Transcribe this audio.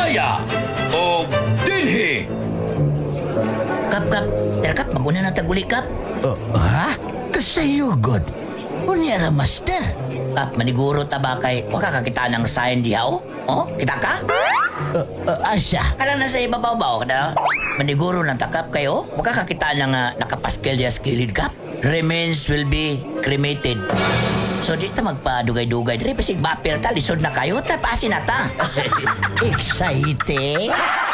Bisaya o dinhi. Kap, tara kap, maguna na taguli kap. Ha? Kasayugod. Unya ra, master. Kap, maniguro ta ba kay waka kakita ng sign diha o? Oh, kita ka? Asa? Kada na sa ibabaw ba o? Kada maniguro ng takap kayo? Waka kakita ng nakapaskil diha skilled kap? Remains will be cremated. So di ta magpadugay-dugay. Diri pasig mapil ta, lisod na kayo, tapasin na ta. Excited?